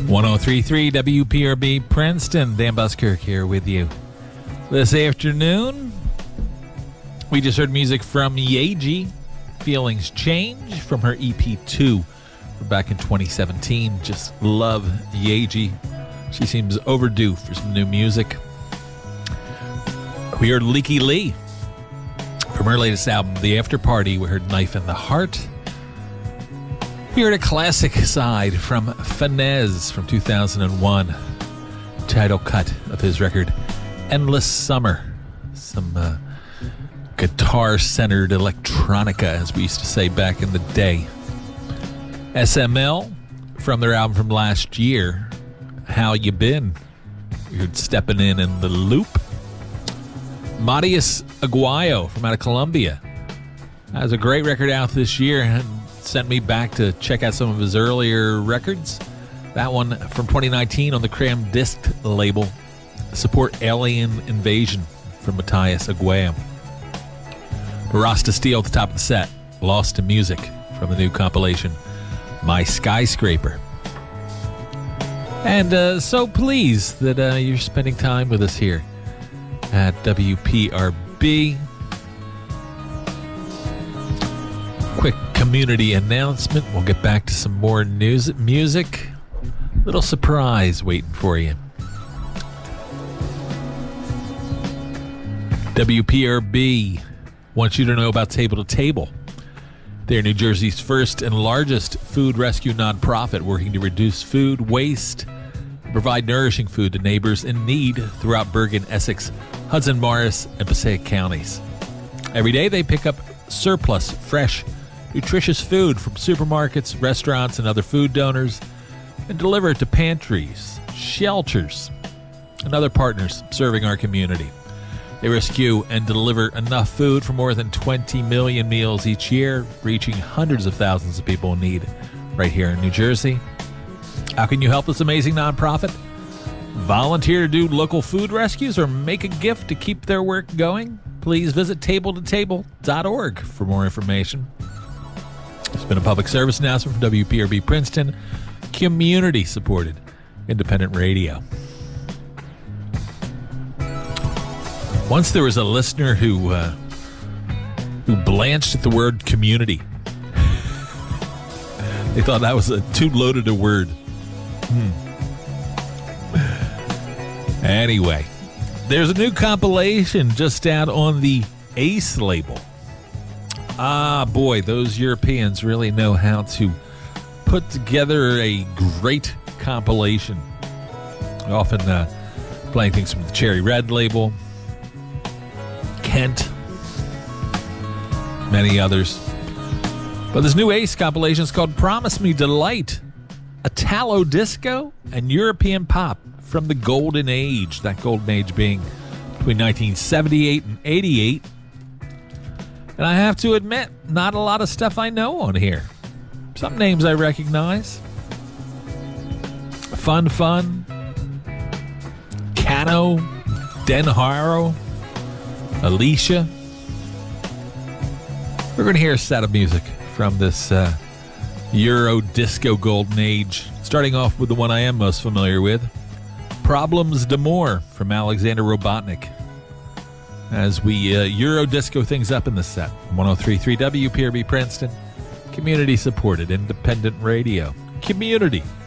103.3 WPRB Princeton. Dan Buskirk here with you this afternoon. We just heard music from Yaeji, Feelings Change, from her EP2 back in 2017. Just love Yaeji. She seems overdue for some new music. We heard Leaky Lee from her latest album, The After Party. We heard Knife in the Heart. We heard a classic side from Finez from 2001, title cut of his record, Endless Summer. Some guitar-centered electronica, as we used to say back in the day. SML from their album from last year, How You Been? We heard Steppin' In the Loop. Matias Aguayo from out of Colombia has a great record out this year and sent me back to check out some of his earlier records. That one from 2019 on the Cram Disc label, Support Alien Invasion from Matias Aguayo. Rasta Steel at the top of the set, Lost to Music from the new compilation, My Skyscraper. And so pleased that you're spending time with us here at WPRB. Quick community announcement. We'll get back to some more news, music. Little surprise waiting for you. WPRB wants you to know about Table to Table. They're New Jersey's first and largest food rescue nonprofit working to reduce food waste and provide nourishing food to neighbors in need throughout Bergen, Essex, Hudson, Morris, and Passaic counties. Every day they pick up surplus, fresh, nutritious food from supermarkets, restaurants, and other food donors and deliver it to pantries, shelters, and other partners serving our community. They rescue and deliver enough food for more than 20 million meals each year, reaching hundreds of thousands of people in need right here in New Jersey. How can you help this amazing nonprofit? Volunteer to do local food rescues or make a gift to keep their work going? Please visit tabletotable.org for more information. It's been a public service announcement from WPRB Princeton, community-supported independent radio. Once there was a listener who blanched at the word community. They thought that was too loaded a word. Anyway, there's a new compilation just out on the Ace label. Ah, boy, those Europeans really know how to put together a great compilation. Often playing things from the Cherry Red label, Kent, many others. But this new Ace compilation is called Promise Me Delight, Italo Disco and European Pop from the Golden Age, that Golden Age being between 1978 and 88. And I have to admit, not a lot of stuff I know on here. Some names I recognize. Fun, Cano, Den Haro, Alicia. We're going to hear a set of music from this Euro Disco Golden Age, starting off with the one I am most familiar with, Problems d'Amour from Alexander Robotnik, as we Euro Disco things up in the set. 103.3 WPRB Princeton, community-supported independent radio. Community